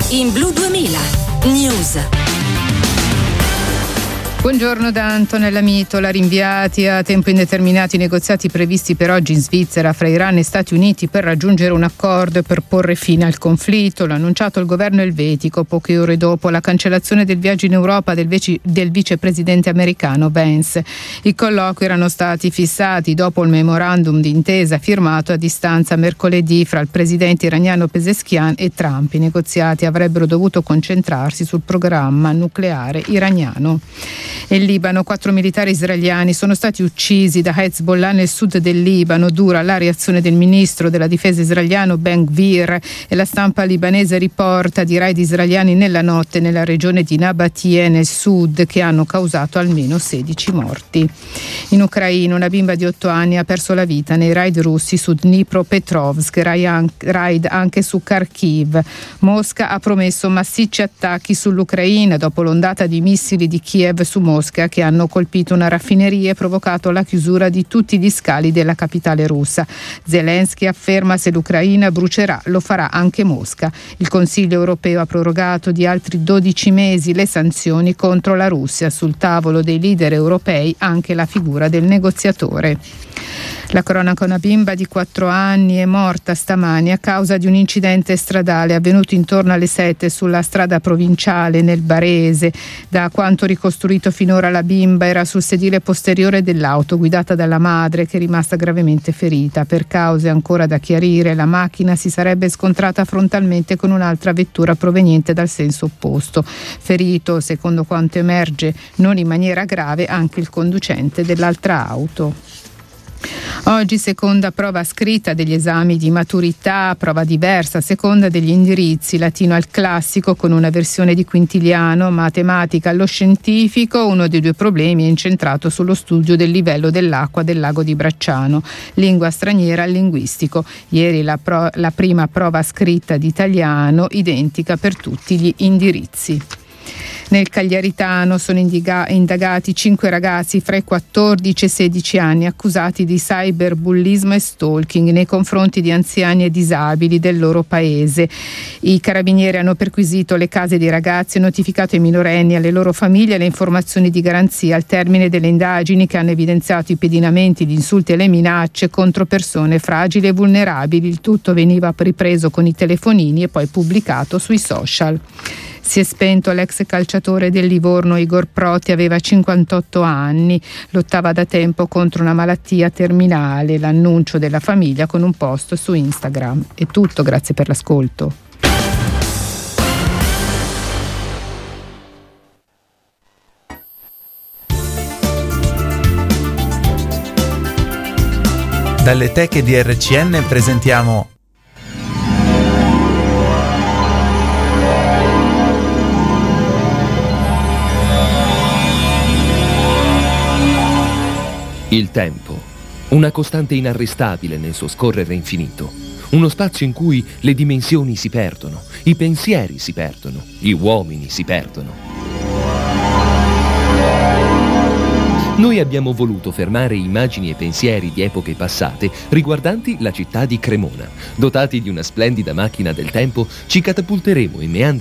in Blu 2000 News. Buongiorno da Antonella Mitola. Rinviati a tempo indeterminato i negoziati previsti per oggi in Svizzera fra Iran e Stati Uniti per raggiungere un accordo e per porre fine al conflitto. L'ha annunciato il governo elvetico poche ore dopo la cancellazione del viaggio in Europa del vicepresidente americano Vance. I colloqui erano stati fissati dopo il memorandum d'intesa firmato a distanza mercoledì fra il presidente iraniano Pezeshkian e Trump. I negoziati avrebbero dovuto concentrarsi sul programma nucleare iraniano. In Libano 4 militari israeliani sono stati uccisi da Hezbollah nel sud del Libano. Dura la reazione del ministro della difesa israeliano Ben Gvir e la stampa libanese riporta di raid israeliani nella notte nella regione di Nabatie nel sud che hanno causato almeno 16 morti. In Ucraina una bimba di 8 anni ha perso la vita nei raid russi su Dnipropetrovsk, raid anche su Kharkiv. Mosca ha promesso massicci attacchi sull'Ucraina dopo l'ondata di missili di Kiev su Mosca che hanno colpito una raffineria e provocato la chiusura di tutti gli scali della capitale russa. Zelensky afferma se l'Ucraina brucerà lo farà anche Mosca. Il Consiglio europeo ha prorogato di altri 12 mesi le sanzioni contro la Russia. Sul tavolo dei leader europei anche la figura del negoziatore. La cronaca: una bimba di 4 anni è morta stamani a causa di un incidente stradale avvenuto intorno alle 7 sulla strada provinciale nel Barese. Da quanto ricostruito finora la bimba era sul sedile posteriore dell'auto guidata dalla madre che è rimasta gravemente ferita. Per cause ancora da chiarire la macchina si sarebbe scontrata frontalmente con un'altra vettura proveniente dal senso opposto. Ferito, secondo quanto emerge non in maniera grave, anche il conducente dell'altra auto. Oggi seconda prova scritta degli esami di maturità, prova diversa a seconda degli indirizzi, latino al classico con una versione di quintiliano, matematica allo scientifico. Uno dei due problemi è incentrato sullo studio del livello dell'acqua del lago di Bracciano, lingua straniera al linguistico. Ieri la prima prova scritta di italiano, identica per tutti gli indirizzi. Nel Cagliaritano sono indagati 5 ragazzi fra i 14 e i 16 anni accusati di cyberbullismo e stalking nei confronti di anziani e disabili del loro paese. I carabinieri hanno perquisito le case dei ragazzi e notificato ai minorenni e alle loro famiglie le informazioni di garanzia al termine delle indagini che hanno evidenziato i pedinamenti, gli insulti e le minacce contro persone fragili e vulnerabili. Il tutto veniva ripreso con i telefonini e poi pubblicato sui social. Si è spento l'ex calciatore del Livorno Igor Proti, aveva 58 anni, lottava da tempo contro una malattia terminale. L'annuncio della famiglia con un post su Instagram. È tutto, grazie per l'ascolto. Dalle teche di RCN presentiamo il tempo, una costante inarrestabile nel suo scorrere infinito, uno spazio in cui le dimensioni si perdono, i pensieri si perdono, gli uomini si perdono. Noi abbiamo voluto fermare immagini e pensieri di epoche passate riguardanti la città di Cremona. Dotati di una splendida macchina del tempo, ci catapulteremo in meandri